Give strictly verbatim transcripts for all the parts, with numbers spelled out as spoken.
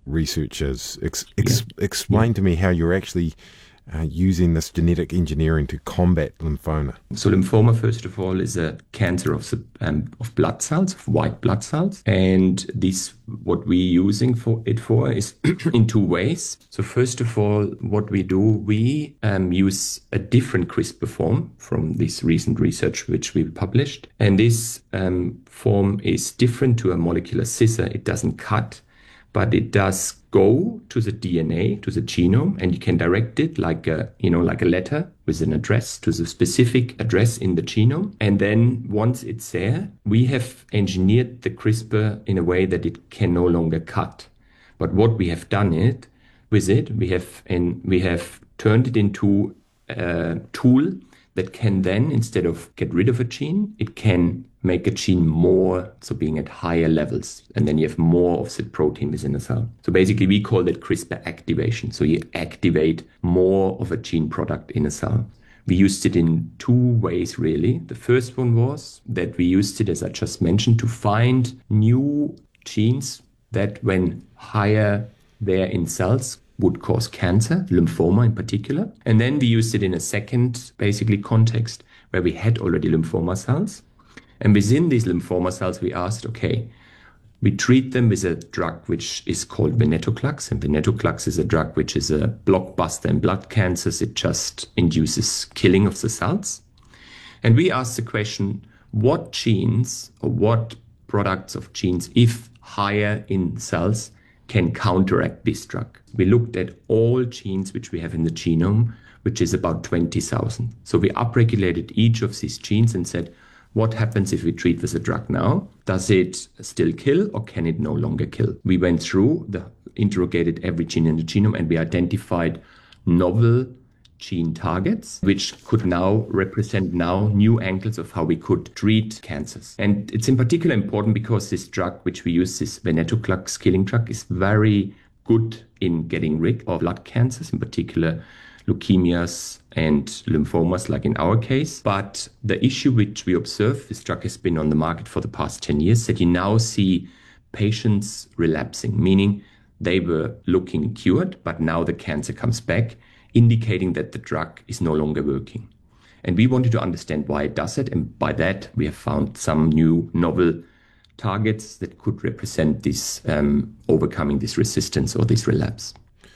research is. Ex- ex- Yeah. explain Yeah. to me how you're actually uh, using this genetic engineering to combat lymphoma. So lymphoma, first of all, is a cancer of the, um, of blood cells, of white blood cells. And this, what we're using for it for is in two ways. So first of all, what we do, we um, use a different CRISPR form from this recent research which we published. And this um, form is different to a molecular scissor. It doesn't cut, but it does go to the D N A, to the genome, and you can direct it like a, you know, like a letter with an address to the specific address in the genome. And then once it's there, we have engineered the CRISPR in a way that it can no longer cut. But what we have done it with it, we have and we have turned it into a tool that can then, instead of get rid of a gene, it can make a gene more, so being at higher levels. And then you have more of the protein within a cell. So basically we call that CRISPR activation. So you activate more of a gene product in a cell. We used it in two ways, really. The first one was that we used it, as I just mentioned, to find new genes that when higher there in cells would cause cancer, lymphoma in particular. And then we used it in a second, basically, context where we had already lymphoma cells. And within these lymphoma cells, we asked, okay, we treat them with a drug which is called venetoclax. And venetoclax is a drug which is a blockbuster in blood cancers. It just induces killing of the cells. And we asked the question, what genes or what products of genes, if higher in cells, can counteract this drug? We looked at all genes which we have in the genome, which is about twenty thousand. So we upregulated each of these genes and said, what happens if we treat with a drug now? Does it still kill or can it no longer kill? We went through, the, interrogated every gene in the genome, and we identified novel gene targets, which could now represent now new angles of how we could treat cancers. And it's in particular important because this drug, which we use, this venetoclax killing drug, is very good in getting rid of blood cancers, in particular leukemias and lymphomas, like in our case. But the issue which we observe, this drug has been on the market for the past ten years, that you now see patients relapsing, meaning they were looking cured, but now the cancer comes back, indicating that the drug is no longer working. And we wanted to understand why it does it. And by that, we have found some new novel targets that could represent this um, overcoming this resistance or this relapse.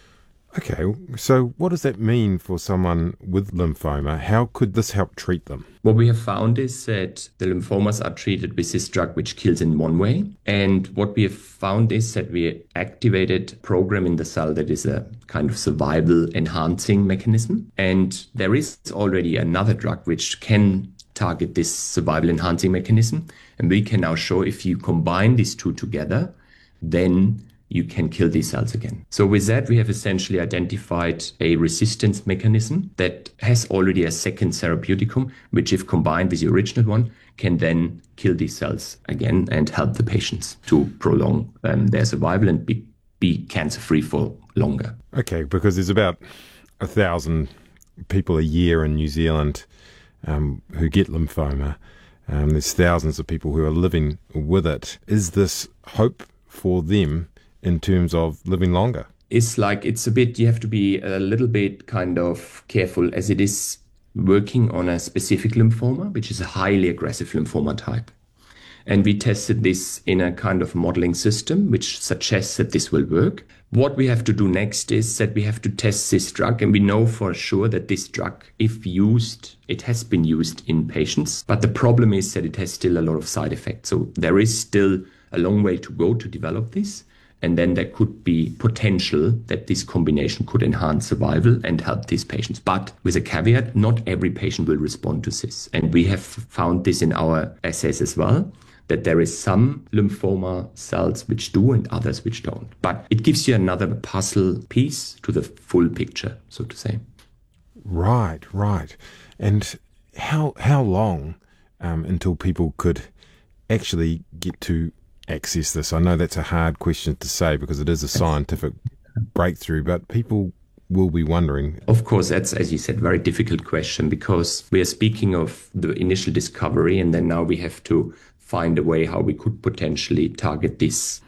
Okay, so what does that mean for someone with lymphoma? How could this help treat them? What we have found is that the lymphomas are treated with this drug which kills in one way. And what we have found is that we activated a program in the cell that is a kind of survival enhancing mechanism. And there is already another drug which can target this survival enhancing mechanism. And we can now show if you combine these two together, then you can kill these cells again. So with that, we have essentially identified a resistance mechanism that has already a second therapeuticum, which if combined with the original one, can then kill these cells again and help the patients to prolong um, their survival and be, be cancer-free for longer. Okay, because there's about a thousand people a year in New Zealand um, who get lymphoma. Um, there's thousands of people who are living with it. Is this hope for them in terms of living longer? It's like, it's a bit, you have to be a little bit kind of careful, as it is working on a specific lymphoma, which is a highly aggressive lymphoma type. And we tested this in a kind of modeling system, which suggests that this will work. What we have to do next is that we have to test this drug, and we know for sure that this drug, if used, it has been used in patients. But the problem is that it has still a lot of side effects. So there is still a long way to go to develop this. And then there could be potential that this combination could enhance survival and help these patients. But with a caveat, not every patient will respond to this. And we have found this in our assays as well, that there is some lymphoma cells which do and others which don't. But it gives you another puzzle piece to the full picture, so to say. Right, right. And how how long um, until people could actually get to access this? I know that's a hard question to say because it is a scientific breakthrough, but people will be wondering. Of course, that's, as you said, very difficult question, because we are speaking of the initial discovery, and then now we have to find a way how we could potentially target this.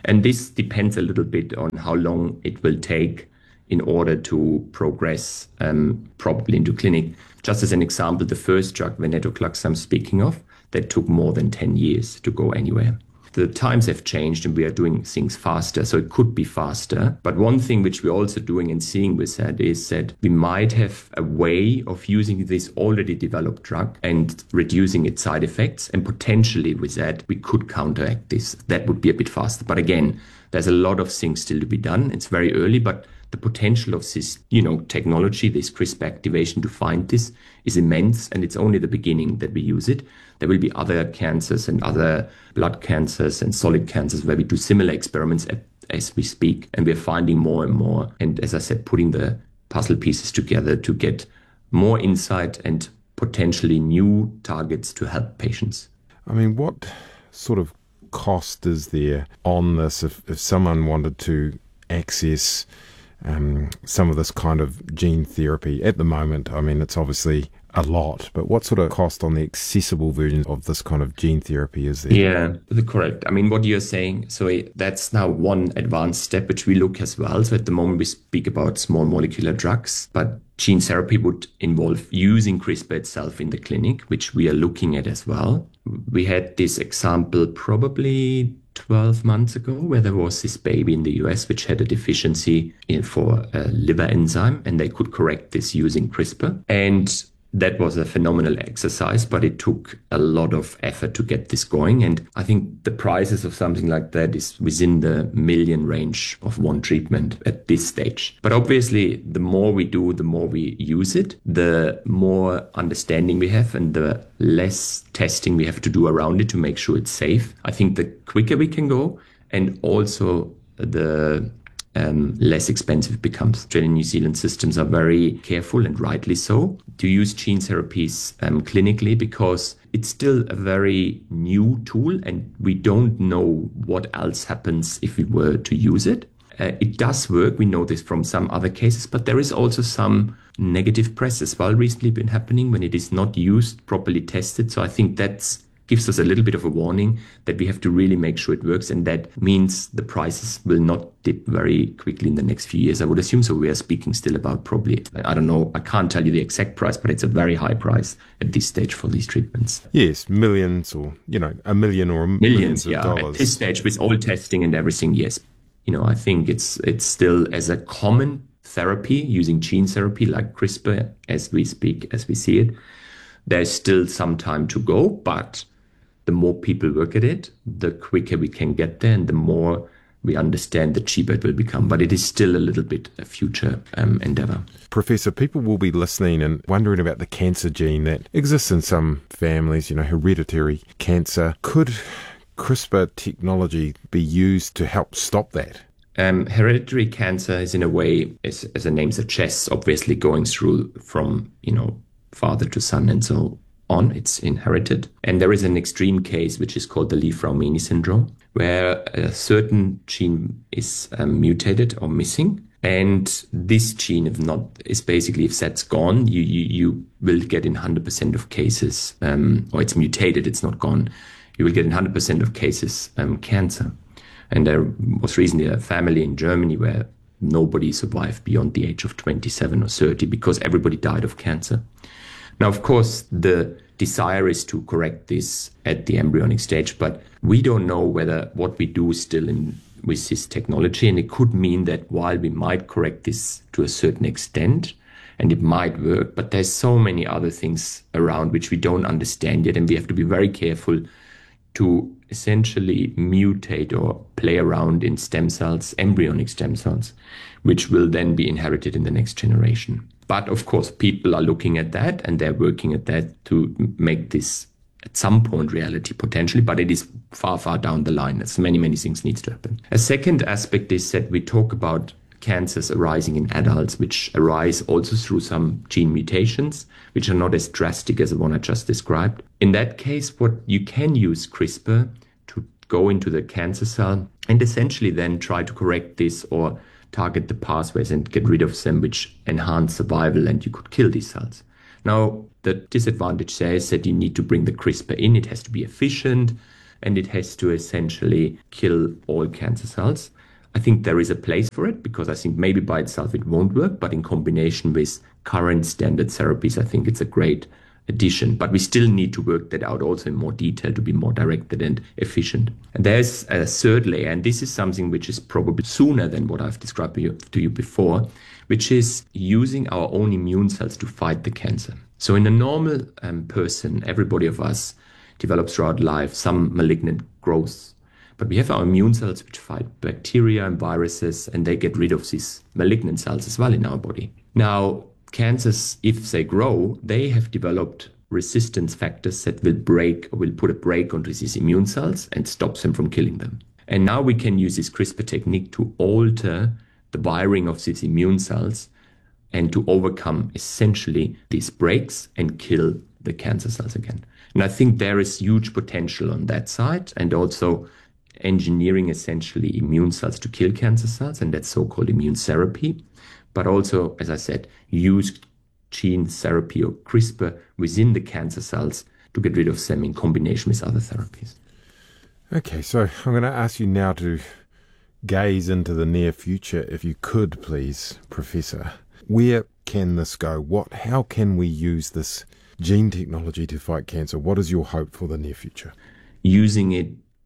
And this depends a little bit on how long it will take in order to progress um, probably into clinic. Just as an example, the first drug, venetoclax, I'm speaking of, that took more than ten years to go anywhere. The times have changed and we are doing things faster, so it could be faster. But one thing which we're also doing and seeing with that is that we might have a way of using this already developed drug and reducing its side effects. And potentially with that, we could counteract this. That would be a bit faster. But again, there's a lot of things still to be done. It's very early, but the potential of this, you know, technology, this CRISPR activation to find this is immense, and it's only the beginning that we use it. There will be other cancers and other blood cancers and solid cancers where we do similar experiments at, as we speak, and we're finding more and more. And as I said, putting the puzzle pieces together to get more insight and potentially new targets to help patients. I mean, what sort of cost is there on this if, if someone wanted to access Um, some of this kind of gene therapy at the moment? I mean, it's obviously a lot, but what sort of cost on the accessible version of this kind of gene therapy is there? Yeah, correct. I mean, what you're saying, so that's now one advanced step which we look as well. So at the moment we speak about small molecular drugs, but gene therapy would involve using CRISPR itself in the clinic, which we are looking at as well. We had this example probably twelve months ago, where there was this baby in the U S which had a deficiency in, for a liver enzyme, and they could correct this using CRISPR. And that was a phenomenal exercise, but it took a lot of effort to get this going. And I think the prices of something like that is within the million range of one treatment at this stage. But obviously, the more we do, the more we use it, the more understanding we have and the less testing we have to do around it to make sure it's safe. I think the quicker we can go, and also the Um, less expensive it becomes. Australia and New Zealand systems are very careful, and rightly so, to use gene therapies um, clinically, because it's still a very new tool and we don't know what else happens if we were to use it. Uh, it does work. We know this from some other cases, but there is also some negative press as well recently been happening when it is not used, properly tested. So I think that's gives us a little bit of a warning that we have to really make sure it works, and that means the prices will not dip very quickly in the next few years, I would assume. So we are speaking still about probably, I don't know, I can't tell you the exact price, but it's a very high price at this stage for these treatments. Yes, millions, or, you know, a million or millions, millions of yeah, dollars. At this stage, with all testing and everything, yes. You know, I think it's it's still as a common therapy, using gene therapy like CRISPR as we speak, as we see it, there's still some time to go, but the more people work at it, the quicker we can get there, and the more we understand, the cheaper it will become. But it is still a little bit a future um, endeavor. Professor, people will be listening and wondering about the cancer gene that exists in some families, you know, hereditary cancer. Could CRISPR technology be used to help stop that? Um, hereditary cancer is, in a way, as, as the name suggests, obviously going through from, you know, father to son and so on. It's inherited. And there is an extreme case, which is called the Li-Fraumeni syndrome, where a certain gene is um, mutated or missing. And this gene, if not, is basically, if that's gone, you, you, you will get in one hundred percent of cases, um, or it's mutated, it's not gone, you will get in one hundred percent of cases um, cancer. And there was recently a family in Germany where nobody survived beyond the age of twenty-seven or thirty because everybody died of cancer. Now, of course, the desire is to correct this at the embryonic stage, but we don't know whether what we do still in with this technology, and it could mean that while we might correct this to a certain extent, and it might work, but there's so many other things around which we don't understand yet, and we have to be very careful to essentially mutate or play around in stem cells, embryonic stem cells, which will then be inherited in the next generation. But of course, people are looking at that and they're working at that to make this at some point reality potentially, but it is far, far down the line. There's many, many things needs to happen. A second aspect is that we talk about cancers arising in adults, which arise also through some gene mutations, which are not as drastic as the one I just described. In that case, what you can use CRISPR to go into the cancer cell and essentially then try to correct this or target the pathways and get rid of them, which enhance survival, and you could kill these cells. Now, the disadvantage there is that you need to bring the CRISPR in. It has to be efficient. and it has to essentially kill all cancer cells. I think there is a place for it because I think maybe by itself it won't work, but in combination with current standard therapies, I think it's a great addition. But we still need to work that out also in more detail to be more directed and efficient. And there's a third layer, and this is something which is probably sooner than what I've described to you, to you before, which is using our own immune cells to fight the cancer. So in a normal um, person, everybody of us develops throughout life some malignant growth. But we have our immune cells which fight bacteria and viruses, and they get rid of these malignant cells as well in our body. Now, cancers, if they grow, they have developed resistance factors that will break or will put a brake onto these immune cells and stops them from killing them. And now we can use this CRISPR technique to alter the wiring of these immune cells and to overcome essentially these breaks and kill the cancer cells again. And I think there is huge potential on that side, and also engineering essentially immune cells to kill cancer cells, and that's so-called immune therapy. But also, as I said, use gene therapy or CRISPR within the cancer cells to get rid of them in combination with other therapies. Okay, so I'm going to ask you now to gaze into the near future, if you could, please, Professor. Where can this go? What? How can we use this gene technology to fight cancer? What is your hope for the near future? Using it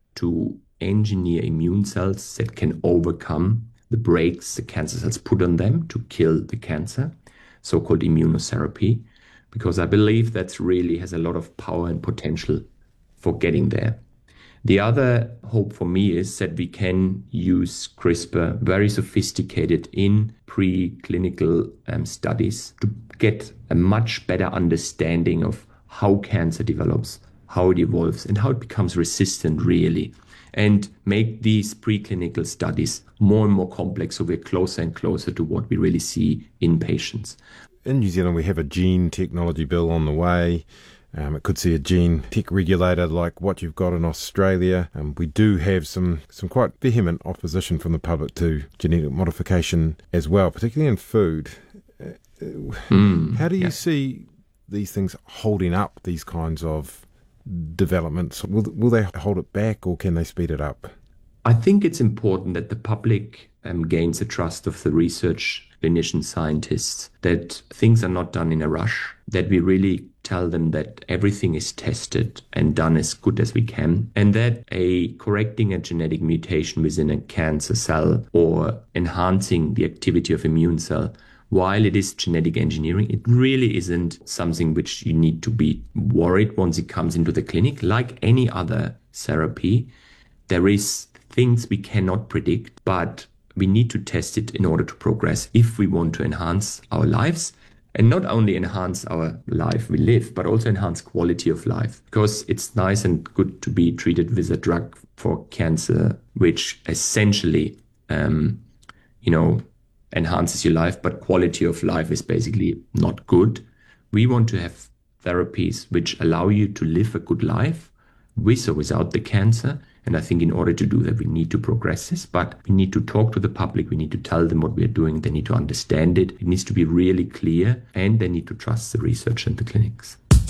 to engineer immune cells that can overcome the brakes the cancer cells put on them to kill the cancer, so-called immunotherapy, because I believe that really has a lot of power and potential for getting there. The other hope for me is that we can use CRISPR very sophisticated in preclinical um, studies to get a much better understanding of how cancer develops, how it evolves, and how it becomes resistant really, and make these preclinical studies more and more complex so we're closer and closer to what we really see in patients. In New Zealand, we have a gene technology bill on the way. Um, it could see a gene tech regulator like what you've got in Australia. Um, we do have some, some quite vehement opposition from the public to genetic modification as well, particularly in food. Uh, mm, how do you yeah. see these things holding up, these kinds of developments? Will, will they hold it back or can they speed it up? I think it's important that the public um, gains the trust of the research clinician scientists, that things are not done in a rush, that we really tell them that everything is tested and done as good as we can, and that a correcting a genetic mutation within a cancer cell or enhancing the activity of immune cell, while it is genetic engineering, it really isn't something which you need to be worried once it comes into the clinic. Like any other therapy, there is things we cannot predict, but we need to test it in order to progress if we want to enhance our lives. And not only enhance our life we live, but also enhance quality of life. Because it's nice and good to be treated with a drug for cancer, which essentially, um, you know, enhances your life, but quality of life is basically not good. We want to have therapies which allow you to live a good life with or without the cancer. And I think in order to do that, we need to progress this, but we need to talk to the public. We need to tell them what we are doing. They need to understand it. It needs to be really clear, and they need to trust the research and the clinics.